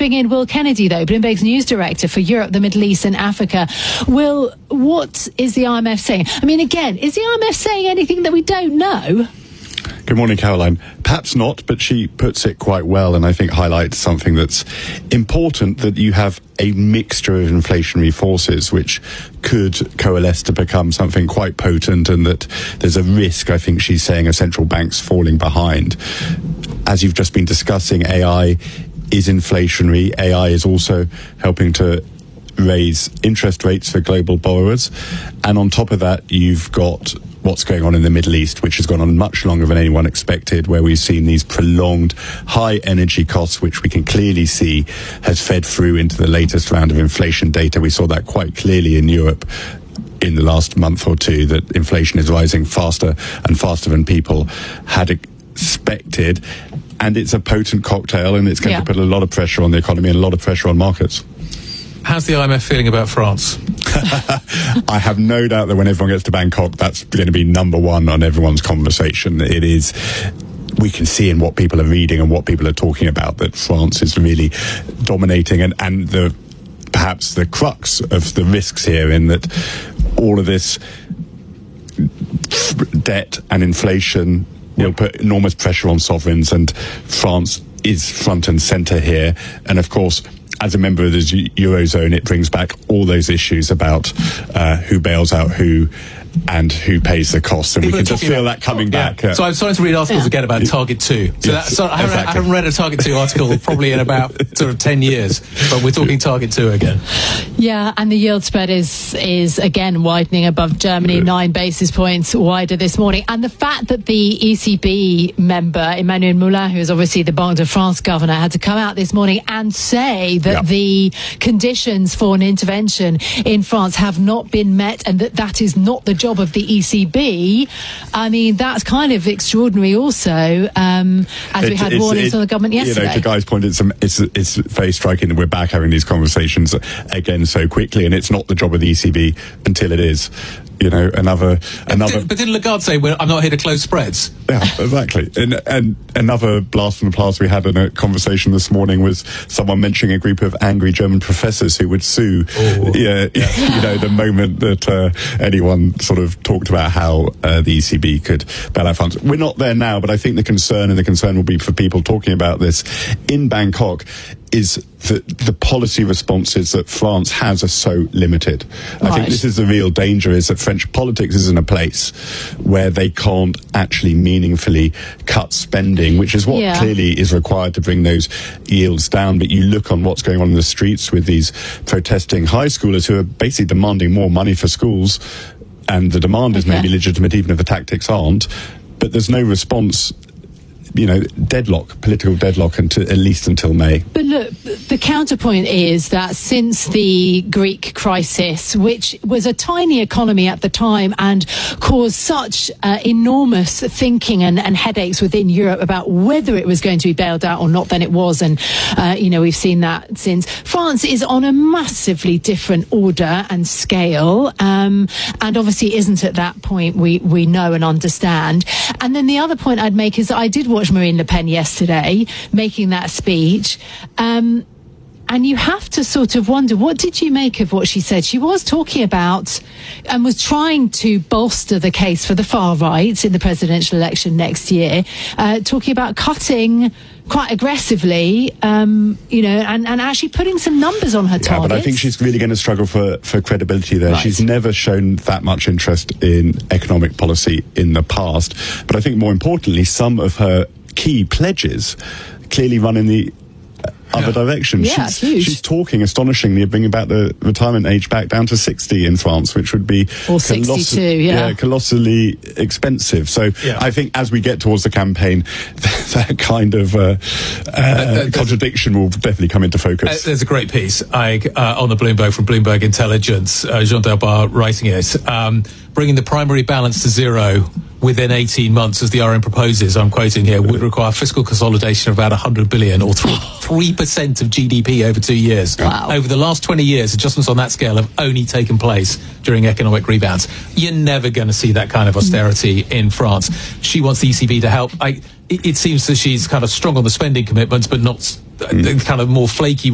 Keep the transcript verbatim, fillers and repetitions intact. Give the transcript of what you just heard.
bring in Will Kennedy, though, Bloomberg's news director for Europe, the Middle East and Africa. Will, what is the I M F saying? I mean, again, is the I M F saying anything that we don't know? Good morning, Caroline. Perhaps not, but she puts it quite well, and I think highlights something that's important, that you have a mixture of inflationary forces which could coalesce to become something quite potent, and that there's a risk, I think she's saying, of central banks falling behind. As you've just been discussing, A I is inflationary. A I is also helping to raise interest rates for global borrowers. And on top of that, you've got what's going on in the Middle East, which has gone on much longer than anyone expected, where we've seen these prolonged high energy costs, which we can clearly see has fed through into the latest round of inflation data. We saw that quite clearly in Europe in the last month or two, that inflation is rising faster and faster than people had expected. And it's a potent cocktail, and it's going yeah. to put a lot of pressure on the economy and a lot of pressure on markets. How's the I M F feeling about France? I have no doubt that when everyone gets to Bangkok, that's going to be number one on everyone's conversation. It is. We can see in what people are reading and what people are talking about that France is really dominating, and, and the perhaps the crux of the risks here, in that all of this debt and inflation will put enormous pressure on sovereigns, and France is front and centre here. And of course, as a member of the Eurozone, it brings back all those issues about uh, who bails out who and who pays the costs, and People we can just feel that coming yeah. back. Uh, so I'm starting to read articles yeah. again about Target two. So, yes, that, so I, haven't, exactly. I haven't read a Target two article probably in about sort of ten years, but we're talking Target two again. Yeah, and the yield spread is is again widening above Germany, nine basis points wider this morning. And the fact that the E C B member, Emmanuel Moulin, who is obviously the Banque de France governor, had to come out this morning and say that yeah. the conditions for an intervention in France have not been met, and that that is not the job of the E C B. I mean, that's kind of extraordinary also, um, as it, we had warnings from the government yesterday. You know, to Guy's point, it's, it's, it's very striking that we're back having these conversations again so quickly, and it's not the job of the E C B until it is. You know, another... another. But, but didn't Lagarde say, well, I'm not here to close spreads? Yeah, exactly. And, and another blast from the past we had in a conversation this morning was someone mentioning a group of angry German professors who would sue, oh, yeah, yeah. you know, the moment that uh, anyone sort of talked about how uh, the E C B could bail out funds. We're not there now, but I think the concern, and the concern will be for people talking about this in Bangkok, is that the policy responses that France has are so limited. Right. I think this is the real danger, is that French politics is in a place where they can't actually meaningfully cut spending, which is what yeah. clearly is required to bring those yields down. But you look on what's going on in the streets with these protesting high schoolers who are basically demanding more money for schools, and the demand is okay. maybe legitimate even if the tactics aren't, but there's no response. You know, deadlock, political deadlock, until, at least until May. But look, the counterpoint is that since the Greek crisis, which was a tiny economy at the time and caused such uh, enormous thinking and, and headaches within Europe about whether it was going to be bailed out or not, then it was. And, uh, you know, we've seen that since. France is on a massively different order and scale, um, and obviously isn't at that point we, we know and understand. And then the other point I'd make is that I did watch Marine Le Pen yesterday making that speech, um, and you have to sort of wonder, what did you make of what she said? She was talking about and was trying to bolster the case for the far right in the presidential election next year, uh, talking about cutting quite aggressively, um, you know, and, and actually putting some numbers on her targets. Yeah, but I think she's really going to struggle for, for credibility there. Right. She's never shown that much interest in economic policy in the past. But I think more importantly, some of her key pledges clearly run in the other direction. Yeah, she's, huge. she's talking astonishingly of bringing back the retirement age back down to sixty in France, which would be or sixty-two, yeah. yeah, colossally expensive. So yeah. I think as we get towards the campaign, that kind of uh, uh, contradiction will definitely come into focus. Uh, there's a great piece I, uh, on the Bloomberg from Bloomberg Intelligence, uh, Jean Delbar writing it, um, bringing the primary balance to zero within eighteen months, as the R N proposes, I'm quoting here, would require fiscal consolidation of about one hundred billion or three percent of G D P over two years. Wow. Over the last twenty years, adjustments on that scale have only taken place during economic rebounds. You're never going to see that kind of austerity mm. in France. She wants the E C B to help. I, it, it seems that she's kind of strong on the spending commitments, but not mm. kind of more flaky